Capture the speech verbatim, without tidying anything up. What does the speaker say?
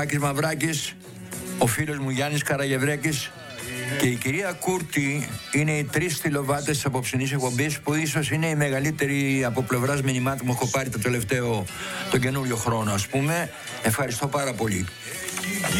Τάκης Μαυράκης, ο φίλος μου Γιάννης Καραγευρέκης και η κυρία Κούρτη είναι οι τρεις στυλοβάτες της απόψινής εκπομπής που ίσως είναι οι μεγαλύτεροι από πλευράς μηνυμάτων που έχω πάρει το τελευταίο, τον καινούριο χρόνο, ας πούμε. Ευχαριστώ πάρα πολύ.